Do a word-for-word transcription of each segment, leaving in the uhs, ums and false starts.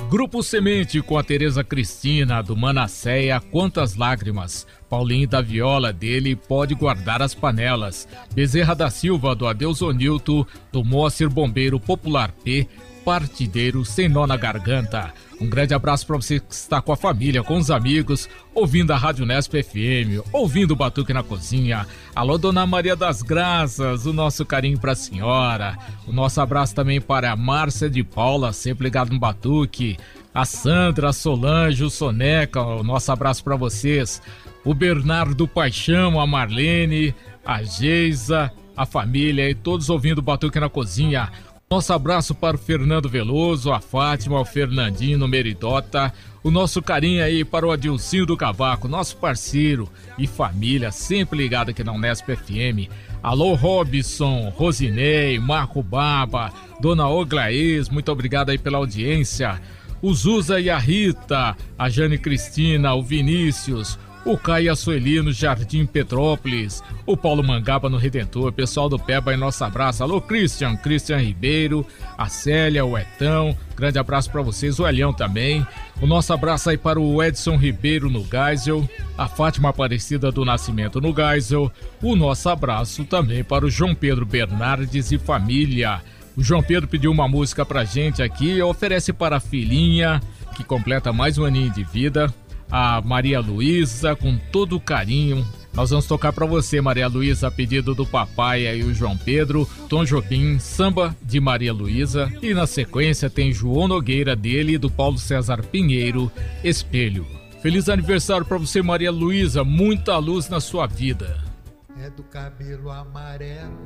Grupo Semente com a Tereza Cristina, do Manasseia, Quantas Lágrimas. Paulinho da Viola, dele Pode Guardar as Panelas. Bezerra da Silva, do Adeusonilto, do Moacir Bombeiro Popular P, Partideiro Sem Nó na Garganta. Um grande abraço para você que está com a família, com os amigos, ouvindo a Rádio Nesp F M, ouvindo o Batuque na Cozinha. Alô, Dona Maria das Graças, o nosso carinho para a senhora. O nosso abraço também para a Márcia de Paula, sempre ligado no Batuque. A Sandra, a Solange, o Soneca, o nosso abraço para vocês. O Bernardo Paixão, a Marlene, a Geisa, a família e todos ouvindo o Batuque na Cozinha. Nosso abraço para o Fernando Veloso, a Fátima, o Fernandinho no Meridota. O nosso carinho aí para o Adilcinho do Cavaco, nosso parceiro e família, sempre ligado aqui na Unesp F M. Alô, Robson, Rosinei, Marco Baba, Dona Oglaês, muito obrigado aí pela audiência. O Zuza e a Rita, a Jane Cristina, o Vinícius, o Caio Açoelino, Jardim Petrópolis, o Paulo Mangaba no Redentor, pessoal do Peba e nosso abraço. Alô, Christian, Christian Ribeiro, a Célia, o Etão, grande abraço para vocês, o Elião também. O nosso abraço aí para o Edson Ribeiro no Geisel, a Fátima Aparecida do Nascimento no Geisel. O nosso abraço também para o João Pedro Bernardes e família. O João Pedro pediu uma música pra gente aqui, oferece para a filhinha, que completa mais um aninho de vida, a Maria Luísa, com todo carinho. Nós vamos tocar para você, Maria Luísa, a pedido do papai e o João Pedro, Tom Jobim, Samba de Maria Luísa. E na sequência tem João Nogueira, dele e do Paulo César Pinheiro, Espelho. Feliz aniversário para você, Maria Luísa, muita luz na sua vida. É do cabelo amarelo,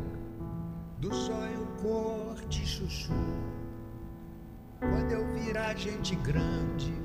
do zóio cor de chuchu. Quando eu virar gente grande,